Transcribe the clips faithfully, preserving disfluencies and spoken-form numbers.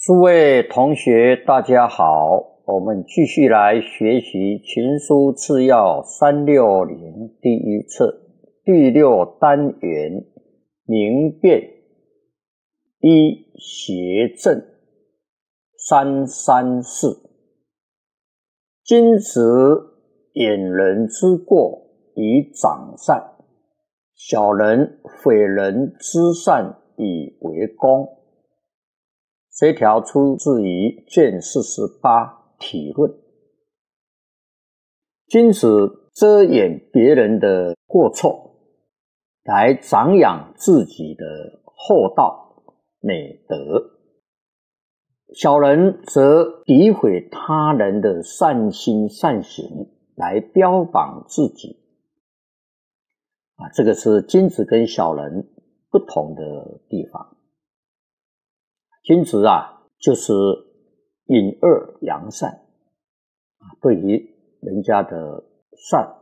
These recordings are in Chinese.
诸位同学大家好，我们继续来学习群书次要三六零第一册第六单元明辨一邪正三三四。今子掩人之过以长善，小人毁人之善以为功。这条出自于卷四十八体论。君子遮掩别人的过错，来长养自己的厚道美德；小人则诋毁他人的善心善行，来标榜自己。啊，这个是君子跟小人不同的地方。君子啊，就是隐恶扬善，对于人家的善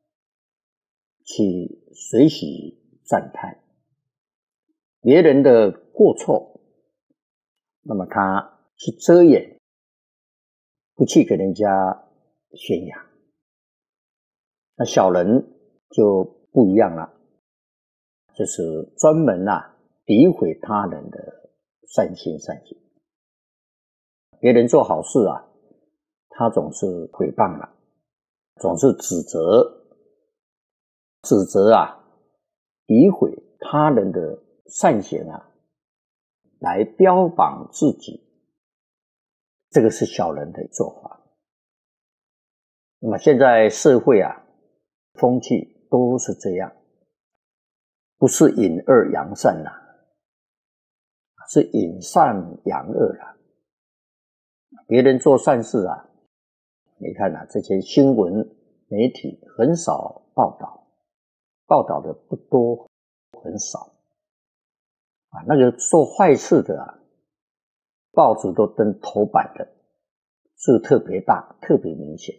去随喜赞叹，别人的过错，那么他去遮掩，不去给人家宣扬。那小人就不一样了，就是专门啊诋毁他人的善心善行，别人做好事啊，他总是诽谤了，总是指责，指责啊，诋毁他人的善行啊，来标榜自己，这个是小人的做法。那么现在社会啊，风气都是这样，不是隐恶扬善啦、啊。是隐善扬恶啦，别人做善事啊，你看啊，这些新闻媒体很少报道，报道的不多，很少啊。那个做坏事的啊，报纸都登头版的，字特别大，特别明显。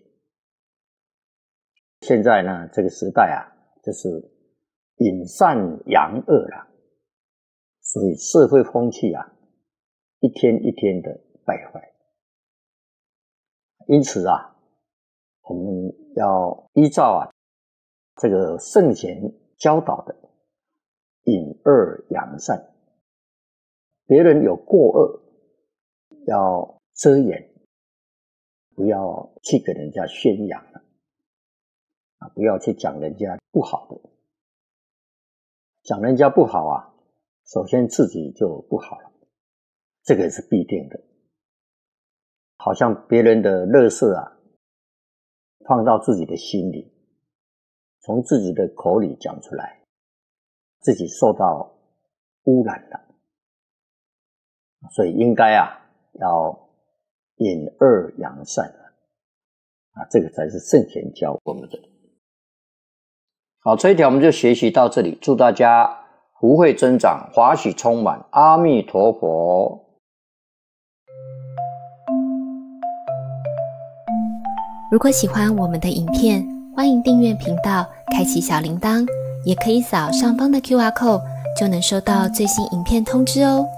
现在呢，这个时代啊，就是隐善扬恶啦。所以社会风气啊，一天一天的败坏。因此啊，我们要依照啊这个圣贤教导的隐恶扬善，别人有过恶要遮掩，不要去给人家宣扬了啊，不要去讲人家不好的，讲人家不好啊，首先自己就不好了，这个是必定的。好像别人的垃圾啊，放到自己的心里，从自己的口里讲出来，自己受到污染了。所以应该啊，要隐恶扬善啊，这个才是圣贤教我们的。好，这一条我们就学习到这里，祝大家福慧增长，华喜充满，阿弥陀佛。 如果喜欢我们的影片，欢迎订阅频道，开启小铃铛，也可以扫上方的 Q R code， 就能收到最新影片通知哦。